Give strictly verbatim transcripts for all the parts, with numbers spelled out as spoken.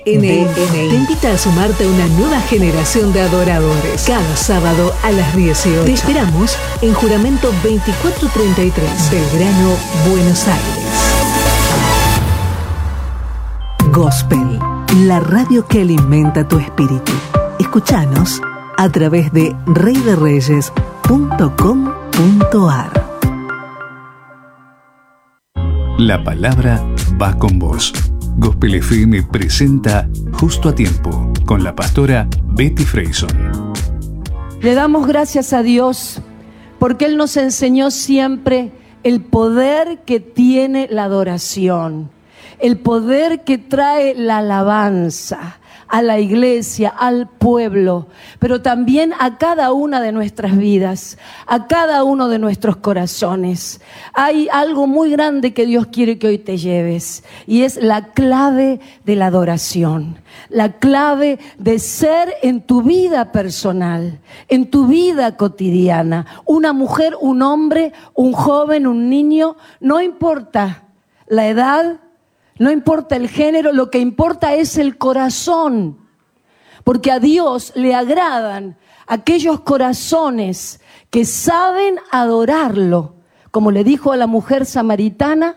N N te invita a sumarte a una nueva generación de adoradores. Cada sábado a las dieciocho. Te esperamos en Juramento veinticuatro treinta y tres, Belgrano, Buenos Aires. Gospel, la radio que alimenta tu espíritu. Escuchanos a través de rey de reyes punto com punto a r. La palabra va con vos. Gospel F M presenta Justo a Tiempo con la pastora Betty Freyson. Le damos gracias a Dios porque Él nos enseñó siempre el poder que tiene la adoración, el poder que trae la alabanza a la iglesia, al pueblo, pero también a cada una de nuestras vidas, a cada uno de nuestros corazones. Hay algo muy grande que Dios quiere que hoy te lleves, y es la clave de la adoración, la clave de ser en tu vida personal, en tu vida cotidiana, una mujer, un hombre, un joven, un niño, no importa la edad, no importa el género, lo que importa es el corazón, porque a Dios le agradan aquellos corazones que saben adorarlo, como le dijo a la mujer samaritana.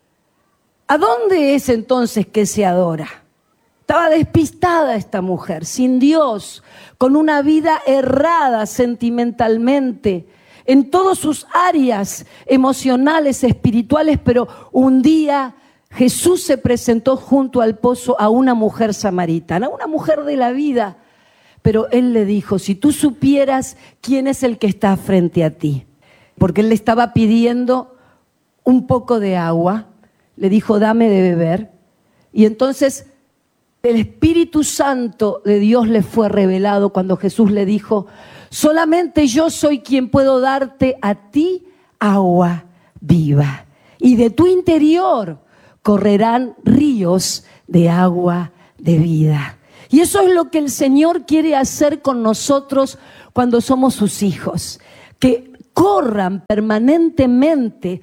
¿A dónde es entonces que se adora? Estaba despistada esta mujer, sin Dios, con una vida errada sentimentalmente, en todas sus áreas emocionales, espirituales, pero un día Jesús se presentó junto al pozo a una mujer samaritana, una mujer de la vida, pero Él le dijo: si tú supieras quién es el que está frente a ti, porque Él le estaba pidiendo un poco de agua, le dijo: dame de beber, y entonces el Espíritu Santo de Dios le fue revelado cuando Jesús le dijo: solamente yo soy quien puedo darte a ti agua viva, y de tu interior correrán ríos de agua de vida. Y eso es lo que el Señor quiere hacer con nosotros cuando somos sus hijos, que corran permanentemente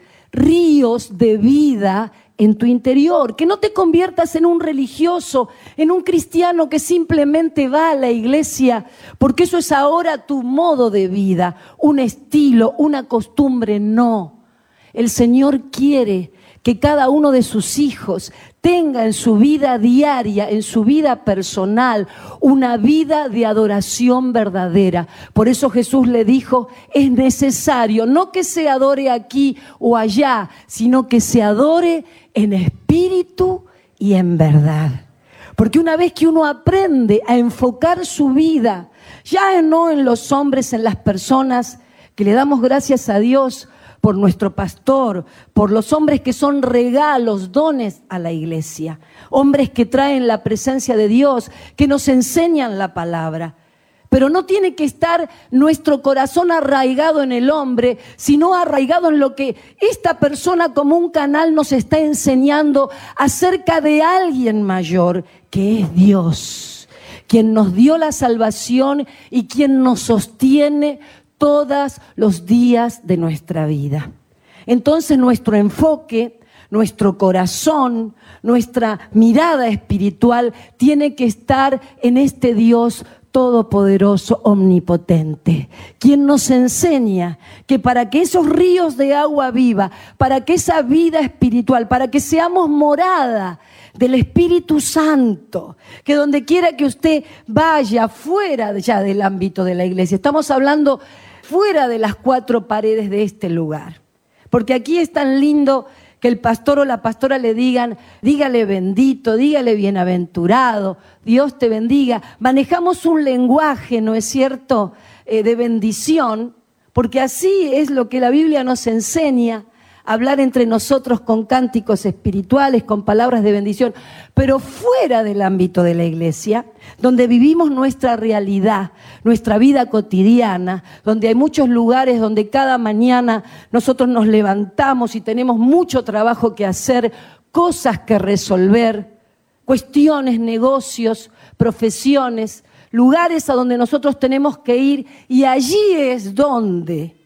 ríos de vida en tu interior, que no te conviertas en un religioso, en un cristiano que simplemente va a la iglesia, porque eso es ahora tu modo de vida, un estilo, una costumbre. No, el Señor quiere que cada uno de sus hijos tenga en su vida diaria, en su vida personal, una vida de adoración verdadera. Por eso Jesús le dijo: es necesario no que se adore aquí o allá, sino que se adore en espíritu y en verdad. Porque una vez que uno aprende a enfocar su vida, ya no en los hombres, en las personas, que le damos gracias a Dios por nuestro pastor, por los hombres que son regalos, dones a la iglesia, hombres que traen la presencia de Dios, que nos enseñan la palabra. Pero no tiene que estar nuestro corazón arraigado en el hombre, sino arraigado en lo que esta persona como un canal nos está enseñando acerca de alguien mayor, que es Dios, quien nos dio la salvación y quien nos sostiene todos los días de nuestra vida. Entonces nuestro enfoque, nuestro corazón, nuestra mirada espiritual tiene que estar en este Dios todopoderoso, omnipotente, quien nos enseña que para que esos ríos de agua viva, para que esa vida espiritual, para que seamos morada del Espíritu Santo, que donde quiera que usted vaya, fuera ya del ámbito de la iglesia, estamos hablando fuera de las cuatro paredes de este lugar, porque aquí es tan lindo que el pastor o la pastora le digan: dígale bendito, dígale bienaventurado, Dios te bendiga. Manejamos un lenguaje, ¿no es cierto?, eh, de bendición, porque así es lo que la Biblia nos enseña, hablar entre nosotros con cánticos espirituales, con palabras de bendición. Pero fuera del ámbito de la iglesia, donde vivimos nuestra realidad, nuestra vida cotidiana, donde hay muchos lugares donde cada mañana nosotros nos levantamos y tenemos mucho trabajo que hacer, cosas que resolver, cuestiones, negocios, profesiones, lugares a donde nosotros tenemos que ir, y allí es donde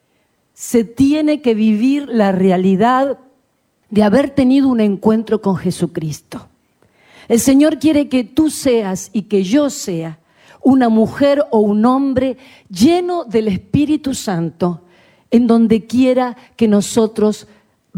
se tiene que vivir la realidad de haber tenido un encuentro con Jesucristo. El Señor quiere que tú seas y que yo sea una mujer o un hombre lleno del Espíritu Santo en donde quiera que nosotros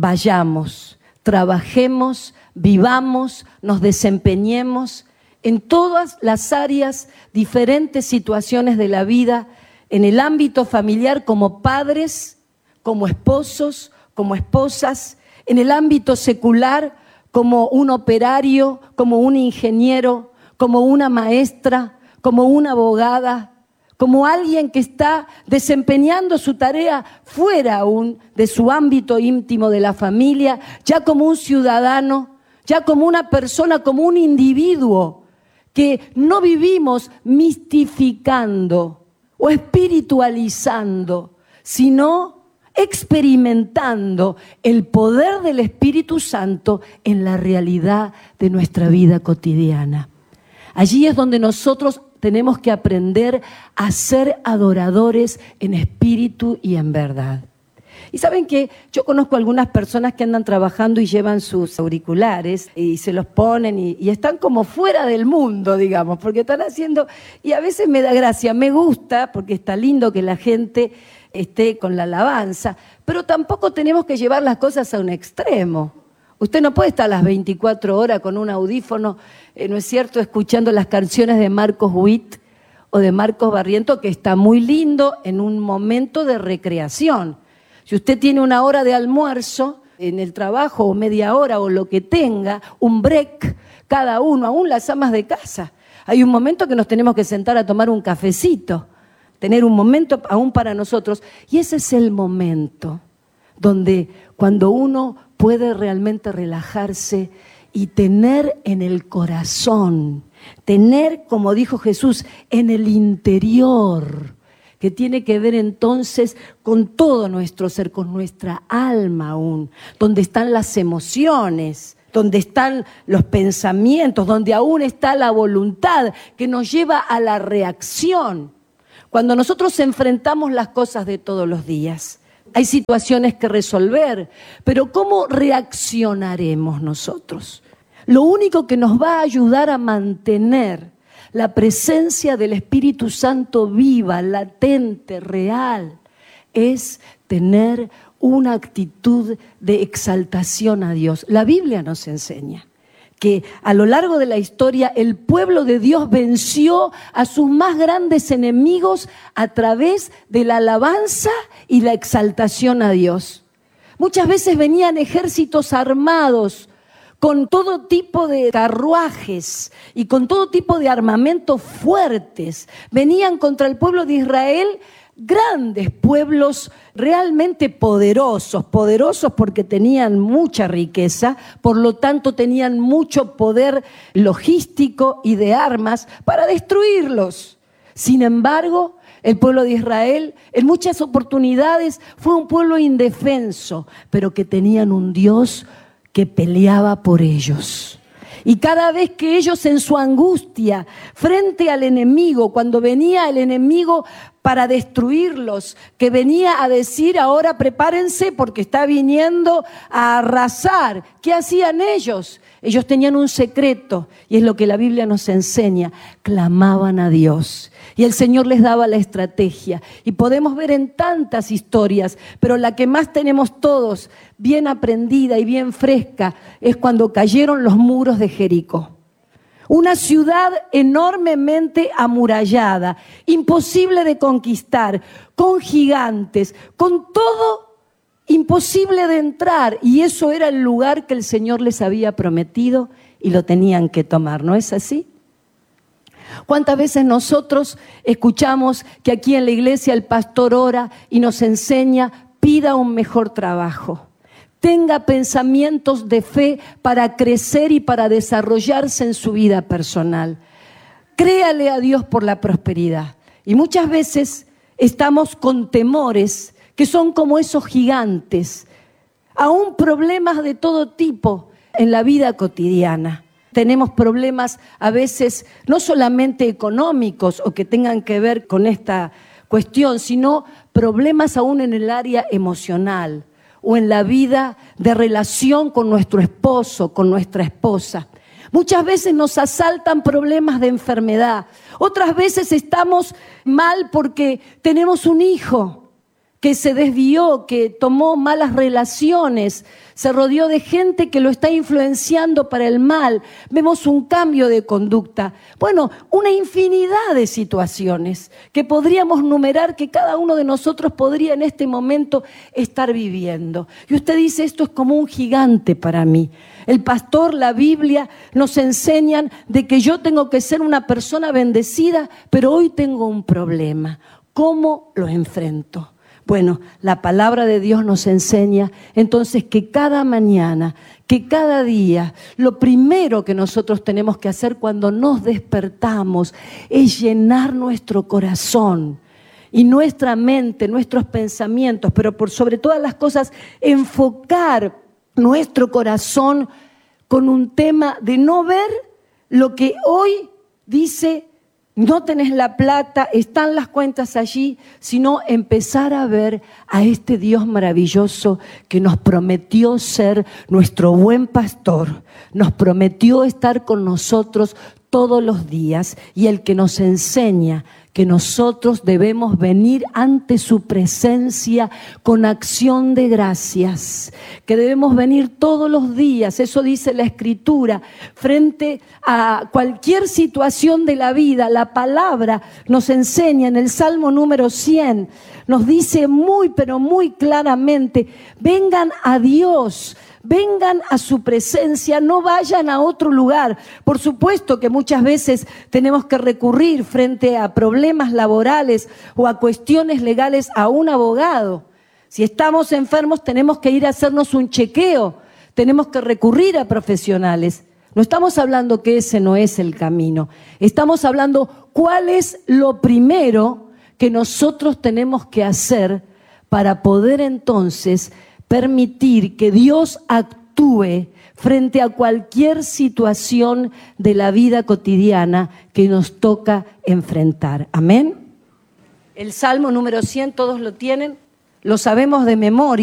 vayamos, trabajemos, vivamos, nos desempeñemos en todas las áreas, diferentes situaciones de la vida, en el ámbito familiar como padres, como esposos, como esposas, en el ámbito secular como un operario, como un ingeniero, como una maestra, como una abogada, como alguien que está desempeñando su tarea fuera aún de su ámbito íntimo de la familia, ya como un ciudadano, ya como una persona, como un individuo, que no vivimos mistificando o espiritualizando, sino experimentando el poder del Espíritu Santo en la realidad de nuestra vida cotidiana. Allí es donde nosotros tenemos que aprender a ser adoradores en espíritu y en verdad. Y saben que yo conozco algunas personas que andan trabajando y llevan sus auriculares y se los ponen y, y están como fuera del mundo, digamos, porque están haciendo, y a veces me da gracia, me gusta, porque está lindo que la gente esté con la alabanza, pero tampoco tenemos que llevar las cosas a un extremo. Usted no puede estar las veinticuatro horas con un audífono, eh, ¿no es cierto?, escuchando las canciones de Marcos Witt o de Marcos Barrientos, que está muy lindo en un momento de recreación. Si usted tiene una hora de almuerzo en el trabajo o media hora o lo que tenga, un break cada uno, aún las amas de casa. Hay un momento que nos tenemos que sentar a tomar un cafecito, tener un momento aún para nosotros. Y ese es el momento donde cuando uno puede realmente relajarse y tener en el corazón, tener, como dijo Jesús, en el interior, que tiene que ver entonces con todo nuestro ser, con nuestra alma aún, donde están las emociones, donde están los pensamientos, donde aún está la voluntad que nos lleva a la reacción. Cuando nosotros enfrentamos las cosas de todos los días, hay situaciones que resolver, pero ¿cómo reaccionaremos nosotros? Lo único que nos va a ayudar a mantener la presencia del Espíritu Santo viva, latente, real, es tener una actitud de exaltación a Dios. La Biblia nos enseña que a lo largo de la historia el pueblo de Dios venció a sus más grandes enemigos a través de la alabanza y la exaltación a Dios. Muchas veces venían ejércitos armados con todo tipo de carruajes y con todo tipo de armamentos fuertes. Venían contra el pueblo de Israel grandes pueblos realmente poderosos, poderosos porque tenían mucha riqueza, por lo tanto tenían mucho poder logístico y de armas para destruirlos. Sin embargo, el pueblo de Israel en muchas oportunidades fue un pueblo indefenso, pero que tenían un Dios que peleaba por ellos. Y cada vez que ellos en su angustia frente al enemigo, cuando venía el enemigo para destruirlos, que venía a decir ahora prepárense porque está viniendo a arrasar, ¿qué hacían ellos? Ellos tenían un secreto y es lo que la Biblia nos enseña, clamaban a Dios. Y el Señor les daba la estrategia. Y podemos ver en tantas historias, pero la que más tenemos todos bien aprendida y bien fresca es cuando cayeron los muros de Jericó. Una ciudad enormemente amurallada, imposible de conquistar, con gigantes, con todo imposible de entrar. Y eso era el lugar que el Señor les había prometido y lo tenían que tomar, ¿no es así? ¿Cuántas veces nosotros escuchamos que aquí en la iglesia el pastor ora y nos enseña, pida un mejor trabajo? Tenga pensamientos de fe para crecer y para desarrollarse en su vida personal. Créale a Dios por la prosperidad. Y muchas veces estamos con temores que son como esos gigantes, aún problemas de todo tipo en la vida cotidiana. Tenemos problemas a veces no solamente económicos o que tengan que ver con esta cuestión, sino problemas aún en el área emocional o en la vida de relación con nuestro esposo, con nuestra esposa. Muchas veces nos asaltan problemas de enfermedad. Otras veces estamos mal porque tenemos un hijo que se desvió, que tomó malas relaciones, se rodeó de gente que lo está influenciando para el mal. Vemos un cambio de conducta. Bueno, una infinidad de situaciones que podríamos numerar, que cada uno de nosotros podría en este momento estar viviendo. Y usted dice, esto es como un gigante para mí. El pastor, la Biblia nos enseñan de que yo tengo que ser una persona bendecida, pero hoy tengo un problema. ¿Cómo lo enfrento? Bueno, la palabra de Dios nos enseña entonces que cada mañana, que cada día, lo primero que nosotros tenemos que hacer cuando nos despertamos es llenar nuestro corazón y nuestra mente, nuestros pensamientos, pero por sobre todas las cosas, enfocar nuestro corazón con un tema de no ver lo que hoy dice. No tenés la plata, están las cuentas allí, sino empezar a ver a este Dios maravilloso que nos prometió ser nuestro buen pastor, nos prometió estar con nosotros todos los días y el que nos enseña que nosotros debemos venir ante su presencia con acción de gracias, que debemos venir todos los días, eso dice la Escritura, frente a cualquier situación de la vida. La palabra nos enseña en el Salmo número cien, nos dice muy pero muy claramente, vengan a Dios, vengan a su presencia, no vayan a otro lugar. Por supuesto que muchas veces tenemos que recurrir frente a problemas laborales o a cuestiones legales a un abogado. Si estamos enfermos tenemos que ir a hacernos un chequeo, tenemos que recurrir a profesionales. No estamos hablando que ese no es el camino, estamos hablando cuál es lo primero que nosotros tenemos que hacer para poder entonces permitir que Dios actúe frente a cualquier situación de la vida cotidiana que nos toca enfrentar. Amén. El Salmo número cien, todos lo tienen, lo sabemos de memoria.